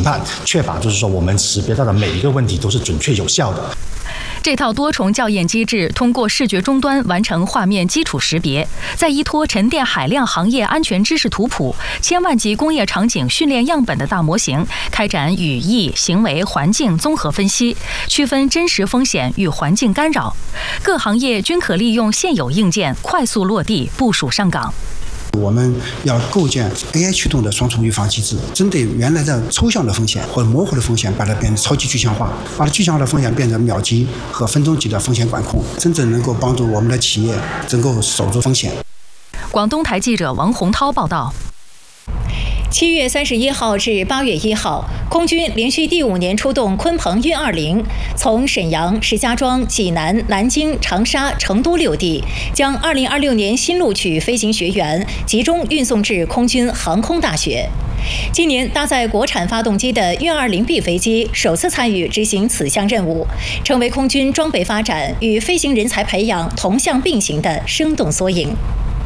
判，确保就是说我们识别到的每一个问题都是准确有效的。 这套多重校验机制通过视觉终端完成画面基础识别，再依托沉淀海量行业安全知识图谱、千万级工业场景训练样本的大模型，开展语义、行为、环境综合分析，区分真实风险与环境干扰。各行业均可利用现有硬件快速落地部署上岗。 我们要构建 AI 驱动的双重预防机制，针对原来的抽象的风险或者模糊的风险，把它变成超级具象化，把它具象化的风险变成秒级和分钟级的风险管控，真正能够帮助我们的企业能够守住风险。 广东台记者王洪涛报道。 7月31号至8月1号，空军连续第5年出动鲲鹏运20，从沈阳、石家庄、济南、南京、长沙、成都6地，将2026年新录取飞行学员集中运送至空军航空大学。今年搭载国产发动机的运20B 飞机首次参与执行此项任务，成为空军装备发展与飞行人才培养同向并行的生动缩影。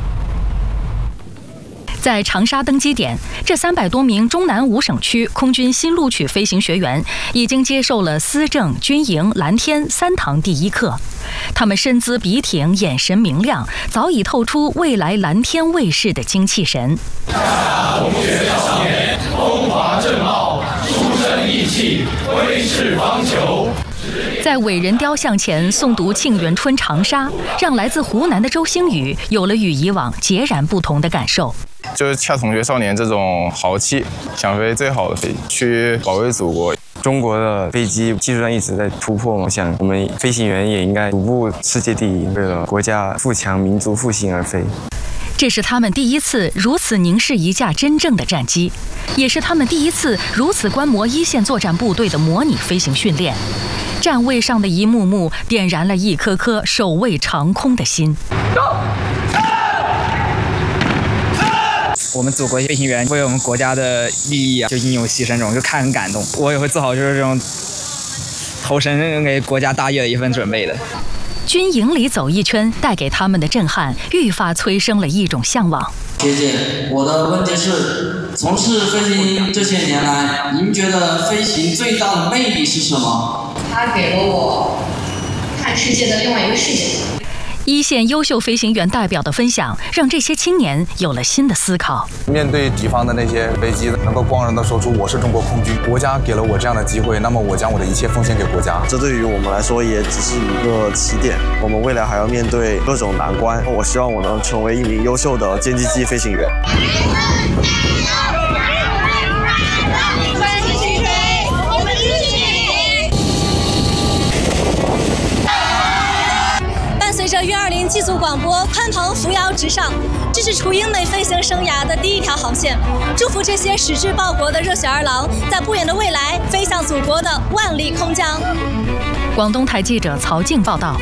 在长沙登机点，这300多名中南5省区空军新录取飞行学员已经接受了思政、军营、蓝天3堂第一课。他们身姿笔挺，眼神明亮，早已透出未来蓝天卫士的精气神。 同学少年，风华正茂，书生意气，威势方遒。 在伟人雕像前诵读《沁园春·长沙》，让来自湖南的周星宇有了与以往截然不同的感受。 就是像同学少年这种豪气，想飞最好的飞，去保卫祖国。中国的飞机技术上一直在突破，我想我们飞行员也应该逐步世界第一，为了国家富强、民族复兴而飞。 这是他们第一次如此凝视一架真正的战机，也是他们第一次如此观摩一线作战部队的模拟飞行训练。站位上的一幕幕，点燃了一颗颗守卫长空的心。 我们祖国飞行员为我们国家的利益就英勇牺牲，这种就看很感动。我也会做好就是这种投身给国家大业的一份准备的。 军营里走一圈，带给他们的震撼愈发催生了一种向往。 姐姐，我的问题是，从事飞行这些年来，您觉得飞行最大的魅力是什么？ 它给了我看世界的另外一个视角。 一线优秀飞行员代表的分享，让这些青年有了新的思考。 面对敌方的那些飞机，能够光荣地说出我是中国空军，国家给了我这样的机会，那么我将我的一切奉献给国家。 这对于我们来说也只是一个起点，我们未来还要面对各种难关。我希望我能成为一名优秀的歼击机飞行员。 随着运20机组广播，鲲鹏扶摇直上，这是雏鹰们飞行生涯的第一条航线。祝福这些矢志报国的热血儿郎，在不远的未来飞向祖国的万里空疆。 广东台记者曹静报道。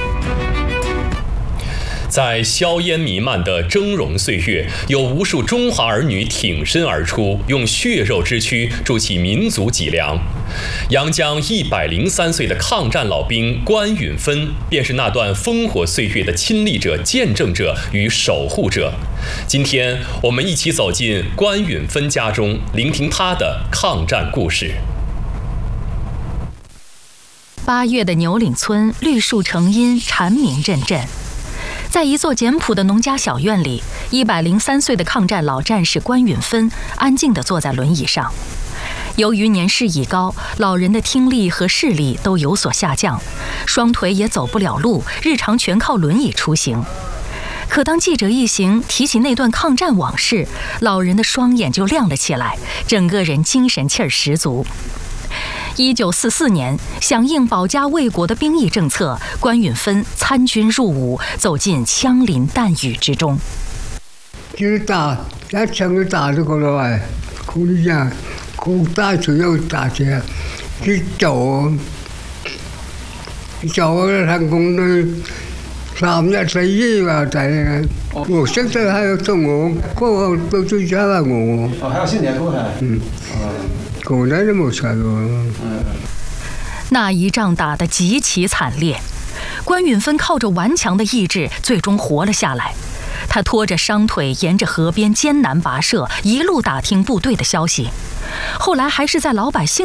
在硝烟弥漫的峥嵘岁月，有无数中华儿女挺身而出，用血肉之躯筑起民族脊梁。阳江103岁的抗战老兵关允芬，便是那段烽火岁月的亲历者、见证者与守护者。今天，我们一起走进关允芬家中，聆听他的抗战故事。 8月的牛岭村，绿树成荫，蝉鸣阵阵。在一座简朴的农家小院里，103岁的抗战老战士关允芬安静地坐在轮椅上。由于年事已高，老人的听力和视力都有所下降，双腿也走不了路，日常全靠轮椅出行。可当记者一行提起那段抗战往事，老人的双眼就亮了起来，整个人精神气儿十足。1944年，响应保家卫国的兵役政策，关允芬参军入伍，走进枪林弹雨之中。 就是打，一枪就打到過來，好呀，好大水又打起來，去走嗰成功都3日4夜吧，在我現在還有送我，嗰個都追加了我。哦，還有新年過來。狗奶都冇踩過。 那一仗打得极其惨烈，关允芬靠着顽强的意志，最终活了下来。他拖着伤腿，沿着河边艰难跋涉，一路打听部队的消息。后来还是在老百姓